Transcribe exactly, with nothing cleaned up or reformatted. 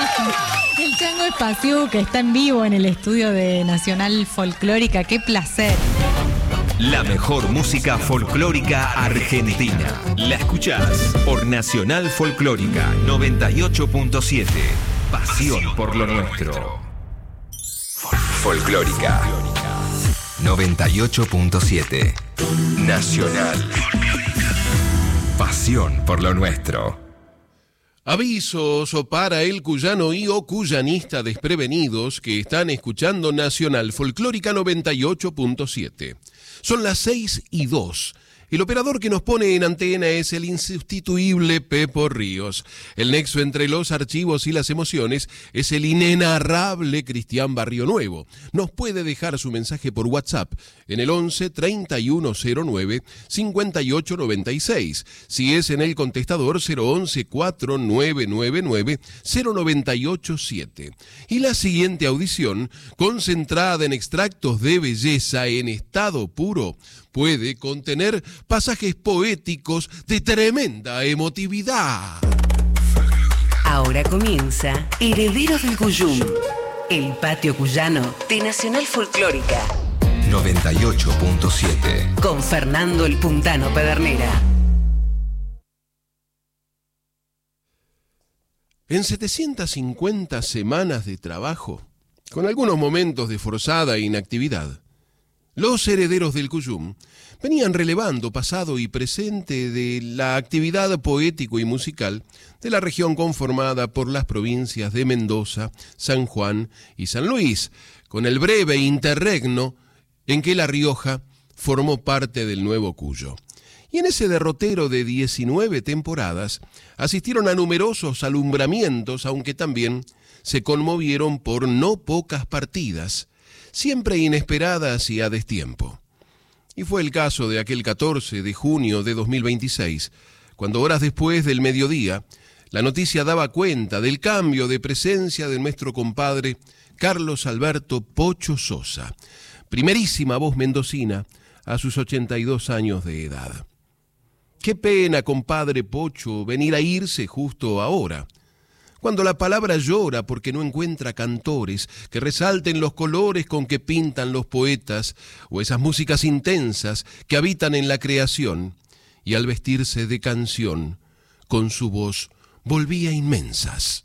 El Chango Espaciú, que está en vivo en el estudio de Nacional Folclórica. ¡Qué placer! La mejor música folclórica argentina. La escuchás por Nacional Folclórica noventa y ocho punto siete. Pasión por lo nuestro. Folclórica noventa y ocho punto siete. Nacional Folclórica. Pasión por lo nuestro. Avisos para el cuyano y o cuyanista desprevenidos que están escuchando Nacional Folclórica noventa y ocho punto siete. Son las seis y dos. El operador que nos pone en antena es el insustituible Pepo Ríos. El nexo entre los archivos y las emociones es el inenarrable Cristian Barrio Nuevo. Nos puede dejar su mensaje por WhatsApp en el once, treinta y uno cero nueve, cincuenta y ocho noventa y seis. Si es en el contestador cero once, cuatro nueve nueve nueve, cero noventa y ocho siete. Y la siguiente audición, concentrada en extractos de belleza en estado puro, puede contener pasajes poéticos de tremenda emotividad. Ahora comienza Herederos del Cuyum, el patio cuyano de Nacional Folclórica noventa y ocho punto siete. Con Fernando el Puntano Pedernera. En setecientas cincuenta semanas de trabajo, con algunos momentos de forzada inactividad, los herederos del Cuyum venían relevando pasado y presente de la actividad poético y musical de la región conformada por las provincias de Mendoza, San Juan y San Luis, con el breve interregno en que La Rioja formó parte del Nuevo Cuyo. Y en ese derrotero de diecinueve temporadas asistieron a numerosos alumbramientos, aunque también se conmovieron por no pocas partidas, siempre inesperadas y a destiempo. Y fue el caso de aquel catorce de junio de dos mil veintiséis, cuando horas después del mediodía, la noticia daba cuenta del cambio de presencia de nuestro compadre Carlos Alberto Pocho Sosa, primerísima voz mendocina a sus ochenta y dos años de edad. Qué pena, compadre Pocho, venir a irse justo ahora, cuando la palabra llora porque no encuentra cantores que resalten los colores con que pintan los poetas o esas músicas intensas que habitan en la creación, y al vestirse de canción, con su voz volvía inmensas.